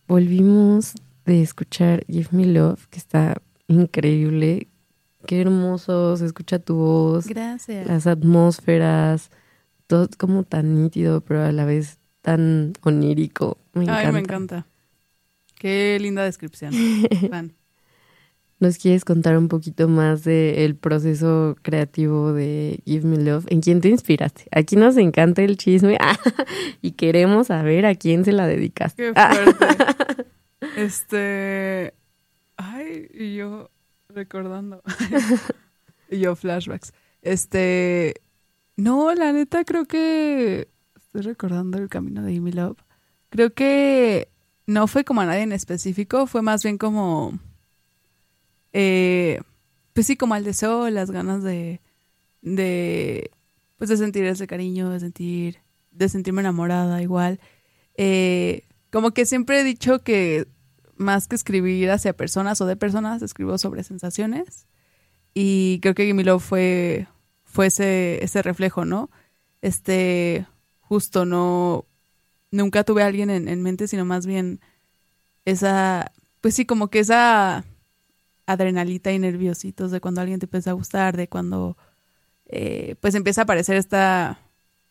volvimos de escuchar Give Me Love, que está increíble. Qué hermoso, se escucha tu voz. Gracias. Las atmósferas, todo como tan nítido, pero a la vez tan onírico. Me encanta. Ay, me encanta. Qué linda descripción. Fan. ¿Nos quieres contar un poquito más del proceso creativo de Give Me Love? ¿En quién te inspiraste? Aquí nos encanta el chisme y queremos saber a quién se la dedicaste. Qué fuerte. Ay, y yo recordando. Y yo flashbacks. No, la neta creo que estoy recordando el camino de Give Me Love. Creo que no fue como a nadie en específico, fue más bien como pues sí, como el deseo, las ganas pues de sentir ese cariño, de sentirme enamorada igual. Como que siempre he dicho que más que escribir hacia personas o de personas, escribo sobre sensaciones. Y creo que Give Me Love fue ese reflejo, ¿no? Justo nunca tuve a alguien en mente, sino más bien pues sí, como que esa adrenalita y nerviositos de cuando alguien te empieza a gustar, de cuando pues empieza a aparecer esta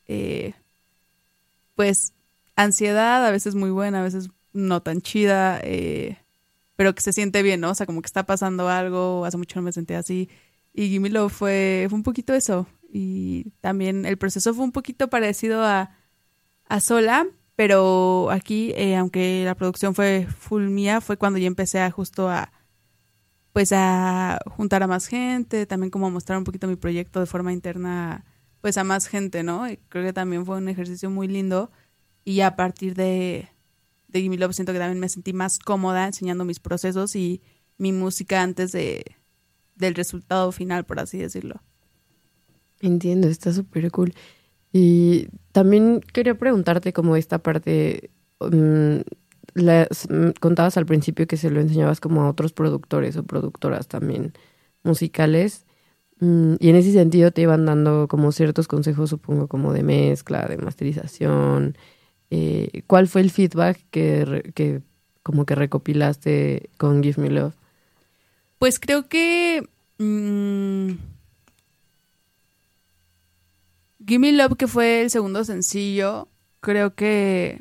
pues ansiedad, a veces muy buena, a veces no tan chida, pero que se siente bien, ¿no? O sea, como que está pasando algo, hace mucho no me sentía así. Y Give Me Love fue un poquito eso. Y también el proceso fue un poquito parecido a Sola, pero aquí, aunque la producción fue full mía, fue cuando yo empecé pues a juntar a más gente, también como a mostrar un poquito mi proyecto de forma interna, pues a más gente, ¿no? Y creo que también fue un ejercicio muy lindo. Y a partir de Give Me Love siento que también me sentí más cómoda enseñando mis procesos y mi música antes del resultado final, por así decirlo. Entiendo, está súper cool. Y también quería preguntarte como esta parte, contabas al principio que se lo enseñabas como a otros productores o productoras también musicales, y en ese sentido te iban dando como ciertos consejos, supongo, como de mezcla, de masterización. ¿Cuál fue el feedback que como que recopilaste con Give Me Love? Pues creo que Give Me Love, que fue el segundo sencillo, creo que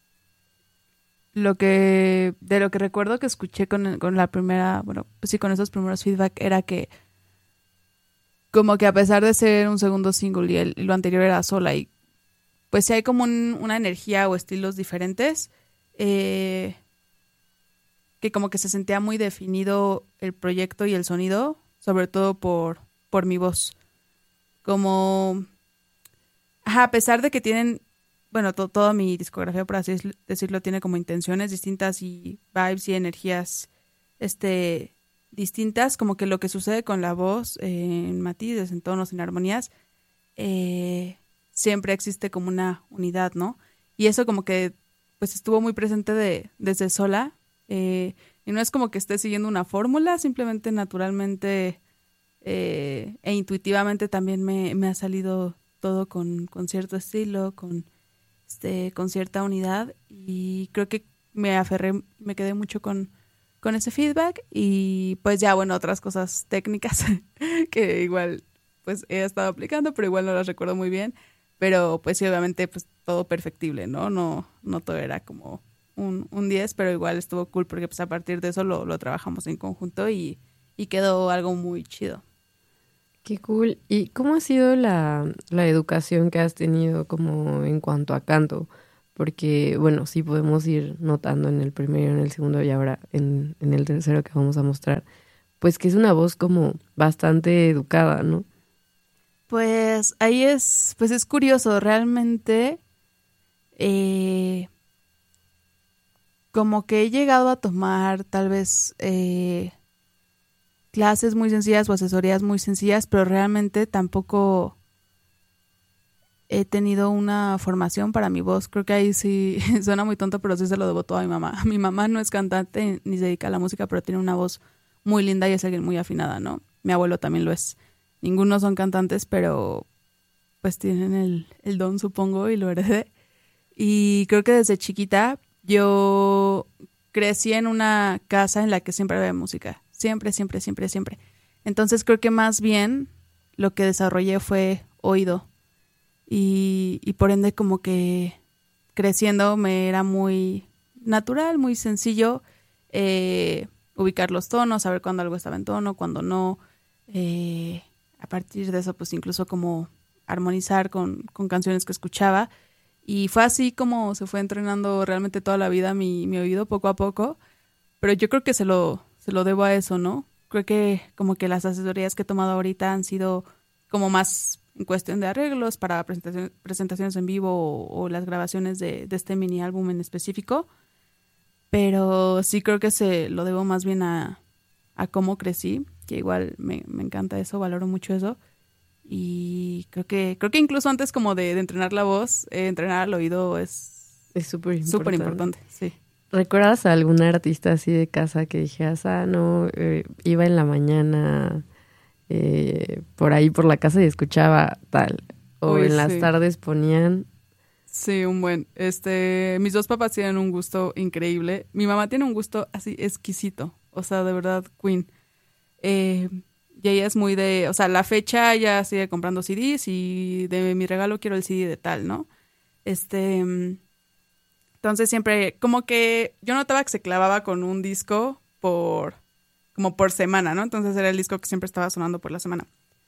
de lo que recuerdo que escuché con la primera, bueno, pues sí, con esos primeros feedback, era que como que a pesar de ser un segundo single y lo anterior era Sola, y pues sí hay como una energía o estilos diferentes, que como que se sentía muy definido el proyecto y el sonido, sobre todo por mi voz. Como, a pesar de que tienen, bueno, toda mi discografía, por así decirlo, tiene como intenciones distintas y vibes y energías distintas, como que lo que sucede con la voz, en matices, en tonos, en armonías, siempre existe como una unidad, ¿no? Y eso como que pues estuvo muy presente desde Sola, y no es como que esté siguiendo una fórmula, simplemente naturalmente e intuitivamente también me ha salido todo con cierto estilo, con cierta unidad, y creo que me quedé mucho con ese feedback. Y pues ya, bueno, otras cosas técnicas que igual pues he estado aplicando, pero igual no las recuerdo muy bien, pero pues sí, obviamente pues todo perfectible, ¿no? No todo era como un 10, pero igual estuvo cool porque pues a partir de eso lo trabajamos en conjunto y quedó algo muy chido. Qué cool. ¿Y cómo ha sido la educación que has tenido como en cuanto a canto? Porque, bueno, sí podemos ir notando en el primero, en el segundo y ahora en el tercero que vamos a mostrar, pues que es una voz como bastante educada, ¿no? Pues ahí pues es curioso, realmente como que he llegado a tomar tal vez clases muy sencillas o asesorías muy sencillas, pero realmente tampoco he tenido una formación para mi voz. Creo que ahí sí suena muy tonto, pero sí se lo debo todo a mi mamá. Mi mamá no es cantante ni se dedica a la música, pero tiene una voz muy linda y es alguien muy afinada, ¿no? Mi abuelo también lo es. Ninguno son cantantes, pero pues tienen el don, supongo, y lo heredé. Y creo que desde chiquita yo crecí en una casa en la que siempre había música. Siempre, siempre, siempre, siempre. Entonces creo que más bien lo que desarrollé fue oído. Y por ende como que creciendo me era muy natural, muy sencillo ubicar los tonos, saber cuándo algo estaba en tono, cuándo no. A partir de eso pues incluso como armonizar con canciones que escuchaba. Y fue así como se fue entrenando realmente toda la vida mi oído poco a poco. Pero yo creo que se lo debo a eso, ¿no? Creo que como que las asesorías que he tomado ahorita han sido como más en cuestión de arreglos para presentaciones en vivo o las grabaciones de este mini álbum en específico. Pero sí creo que se lo debo más bien a cómo crecí, que igual me encanta eso, valoro mucho eso. Y creo que incluso antes como de entrenar la voz, entrenar el oído es súper importante. Sí. ¿Recuerdas a algún artista así de casa que dijeras, no, iba en la mañana por ahí por la casa y escuchaba tal? O Uy, en las tardes ponían... Sí, un buen. Mis dos papás tienen un gusto increíble. Mi mamá tiene un gusto así exquisito. O sea, de verdad, Queen. Y ella es muy de... O sea, la fecha ella sigue comprando CDs y de mi regalo quiero el CD de tal, ¿no? Entonces siempre... Como que yo notaba que se clavaba con un disco como por semana, ¿no? Entonces era el disco que siempre estaba sonando por la semana.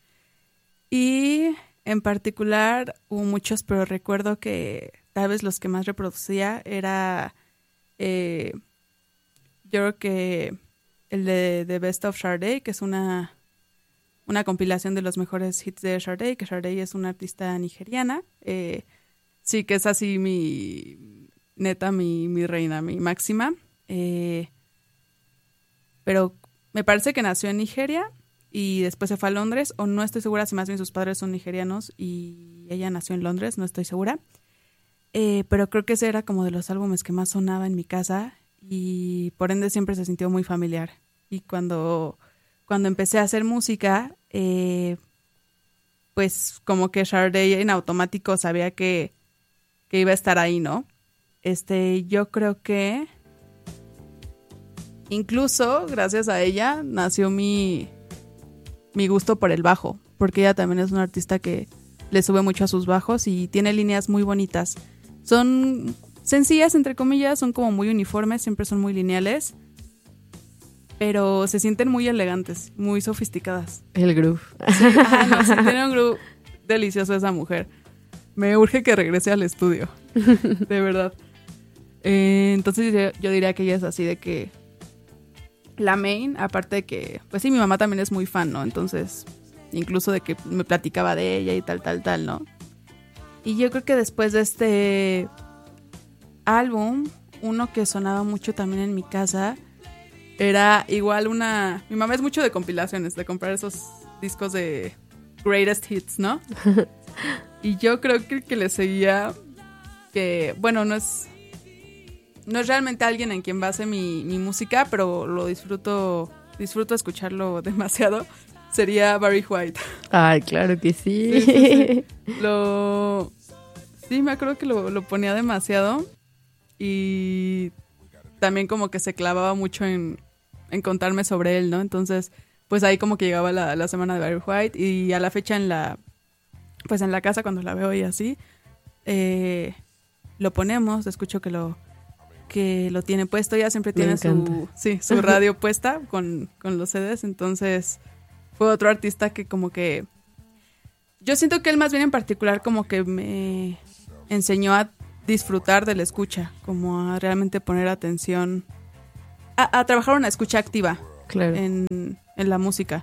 Y en particular hubo muchos, pero recuerdo que tal vez los que más reproducía era... yo creo que el de The Best of Sade, que es una compilación de los mejores hits de Sade, que Sade es una artista nigeriana. Sí, que es así mi reina, mi máxima. Pero me parece que nació en Nigeria y después se fue a Londres, o no estoy segura si más bien sus padres son nigerianos y ella nació en Londres, no estoy segura. Pero creo que ese era como de los álbumes que más sonaba en mi casa y por ende siempre se sintió muy familiar. Y cuando empecé a hacer música, pues como que Sade en automático sabía que iba a estar ahí, ¿no? Yo creo que incluso gracias a ella nació mi gusto por el bajo, porque ella también es una artista que le sube mucho a sus bajos y tiene líneas muy bonitas. Son sencillas, entre comillas, son como muy uniformes, siempre son muy lineales, pero se sienten muy elegantes, muy sofisticadas. El groove. Sí, sí, tiene un groove delicioso esa mujer. Me urge que regrese al estudio, de verdad. Entonces yo diría que ella es así de que la main, aparte de que, pues sí, mi mamá también es muy fan, ¿no? Entonces, incluso de que me platicaba de ella y tal, ¿no? Y yo creo que después de este álbum, uno que sonaba mucho también en mi casa era igual mi mamá es mucho de compilaciones, de comprar esos discos de greatest hits, ¿no? Y yo creo que el que le seguía, que, bueno, no es realmente alguien en quien base mi música, pero lo disfruto escucharlo demasiado, sería Barry White. Ay, claro que sí. Sí. Sí, me acuerdo que lo ponía demasiado y también como que se clavaba mucho en contarme sobre él, ¿no? Entonces, pues ahí como que llegaba la semana de Barry White y a la fecha en la casa cuando la veo y así, lo ponemos, escucho que lo tiene puesto, ya siempre tiene su radio puesta con los CDs, entonces fue otro artista que como que yo siento que él más bien en particular como que me enseñó a disfrutar de la escucha, como a realmente poner atención, a trabajar una escucha activa, claro, en la música.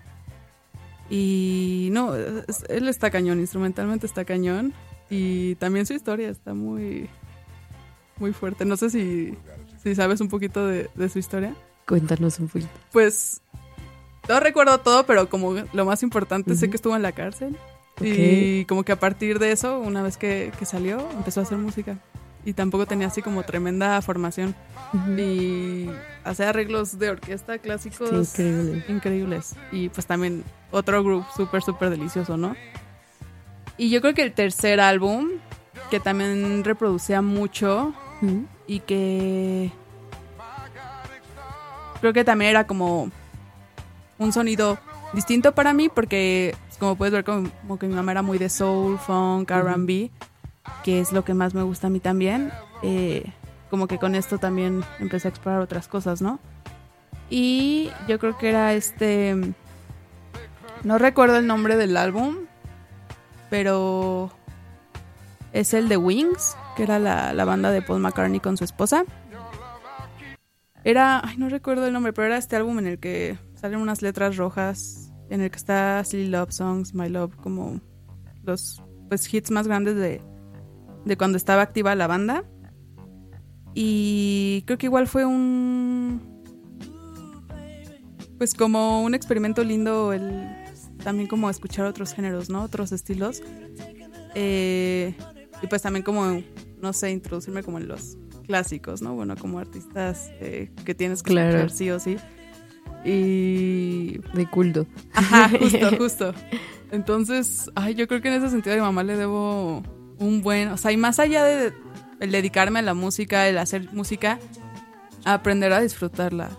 Y no, él está cañón, instrumentalmente está cañón y también su historia está muy, muy fuerte. No sé si sabes un poquito de su historia. Cuéntanos un poquito. Pues no recuerdo todo, pero como lo más importante, sé que estuvo en la cárcel. Okay. Y como que a partir de eso, una vez que salió, empezó a hacer música. Y tampoco tenía así como tremenda formación. Y hacía arreglos de orquesta clásicos increíbles. Y pues también otro grupo súper, súper delicioso, ¿no? Y yo creo que el tercer álbum, que también reproducía mucho y que creo que también era como un sonido distinto para mí porque, como puedes ver, como que mi mamá era muy de soul, funk, R&B, que es lo que más me gusta a mí también. Como que con esto también empecé a explorar otras cosas, ¿no? Y yo creo que era no recuerdo el nombre del álbum, pero es el de Wings, que era la banda de Paul McCartney con su esposa. No recuerdo el nombre, pero era este álbum en el que salen unas letras rojas, en el que está Silly Love Songs, My Love, como los pues hits más grandes de cuando estaba activa la banda. Y creo que igual fue pues como un experimento lindo también como escuchar otros géneros, ¿no? Otros estilos. Y pues también como, no sé, introducirme como en los clásicos, ¿no? Bueno, como artistas que tienes que escuchar sí o sí. Y... de culto. Ajá, justo. Entonces, yo creo que en ese sentido a mi mamá le debo un buen... O sea, y más allá de el dedicarme a la música, el hacer música, aprender a disfrutarla.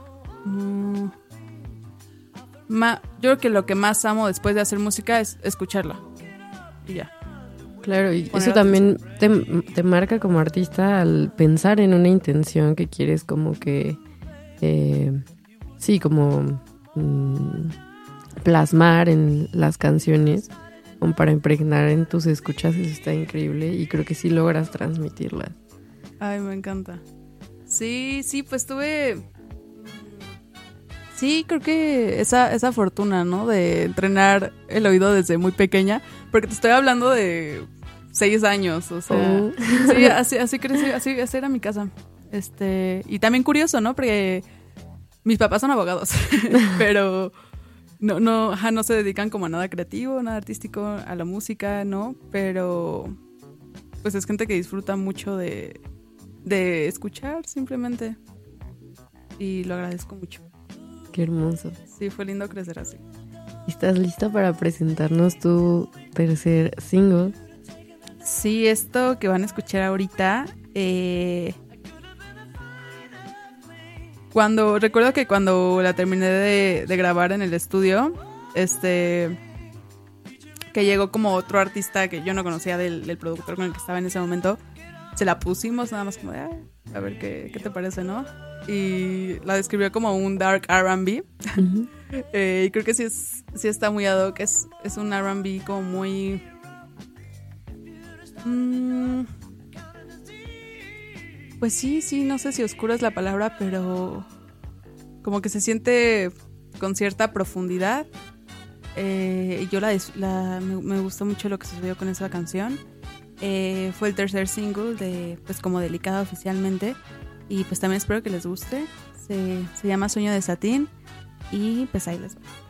Yo creo que lo que más amo después de hacer música es escucharla. Y ya. Claro, y eso también te marca como artista al pensar en una intención que quieres como que... sí, como plasmar en las canciones, como para impregnar en tus escuchas. Eso está increíble y creo que sí logras transmitirlas. Ay, me encanta. Sí, pues tuve... Sí, creo que esa fortuna, ¿no? De entrenar el oído desde muy pequeña, porque te estoy hablando de 6 años, o sea, sí, así crecí, así era mi casa. Y también curioso, ¿no? Porque mis papás son abogados, pero no se dedican como a nada creativo, nada artístico, a la música, ¿no? Pero pues es gente que disfruta mucho de escuchar simplemente, y lo agradezco mucho. Qué hermoso. Sí, fue lindo crecer así. ¿Estás lista para presentarnos tu tercer single? Sí, esto que van a escuchar ahorita, recuerdo que cuando la terminé de grabar en el estudio, que llegó como otro artista que yo no conocía del productor con el que estaba en ese momento, se la pusimos nada más como de, a ver qué te parece, ¿no? Y la describió como un dark R&B. Uh-huh. Y creo que sí está muy ad hoc. Es un R&B como muy... pues sí, no sé si oscura es la palabra, pero como que se siente con cierta profundidad. Y yo me gustó mucho lo que sucedió con esa canción. Fue el tercer single pues como Delicada oficialmente. Y pues también espero que les guste. Se llama Sueño de Satín. Y pues ahí les va.